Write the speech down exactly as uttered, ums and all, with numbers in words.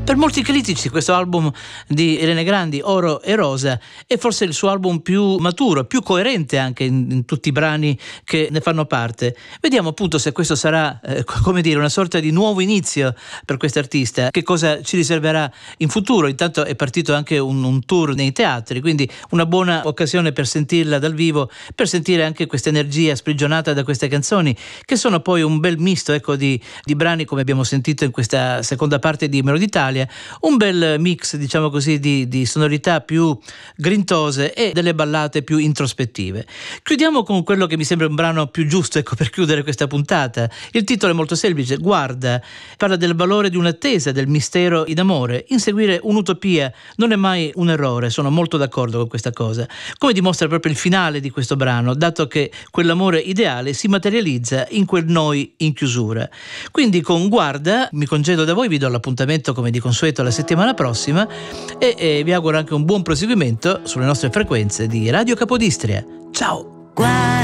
Per molti critici questo album di Irene Grandi, Oro e Rosa, è forse il suo album più maturo, più coerente anche in, in tutti i brani che ne fanno parte. Vediamo appunto se questo sarà, eh, come dire, una sorta di nuovo inizio per quest'artista, che cosa ci riserverà in futuro. Intanto è partito anche un, un tour nei teatri, quindi una buona occasione per sentirla dal vivo, per sentire anche questa energia sprigionata da queste canzoni, che sono poi un bel misto, ecco, di, di brani come abbiamo sentito in questa seconda parte di Melodie d'Italia. Un bel mix, diciamo così, di, di sonorità più grintose e delle ballate più introspettive. Chiudiamo con quello che mi sembra un brano più giusto, ecco, per chiudere questa puntata. Il titolo è molto semplice, Guarda, parla del valore di un'attesa, del mistero in amore. Inseguire un'utopia non è mai un errore, sono molto d'accordo con questa cosa, come dimostra proprio il finale di questo brano, dato che quell'amore ideale si materializza in quel noi in chiusura. Quindi con Guarda mi congedo da voi, vi do l'appuntamento come di consueto la settimana prossima e, e vi auguro anche un buon proseguimento sulle nostre frequenze di Radio Capodistria. Ciao! Guarda.